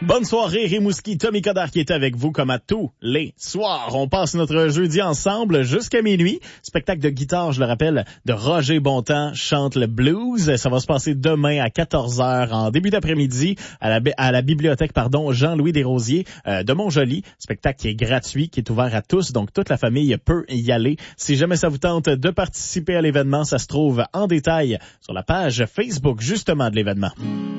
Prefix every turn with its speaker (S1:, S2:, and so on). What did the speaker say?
S1: Bonne soirée, Rimouski. Tommy Coderre qui est avec vous comme à tous les soirs. On passe notre jeudi ensemble jusqu'à minuit. Spectacle de guitare, je le rappelle, de Roger Bontemps chante le blues. Ça va se passer demain à 14h en début d'après-midi à la bibliothèque, Jean-Louis Desrosiers de Montjoly. Spectacle qui est gratuit, qui est ouvert à tous, donc toute la famille peut y aller. Si jamais ça vous tente de participer à l'événement, ça se trouve en détail sur la page Facebook justement de l'événement.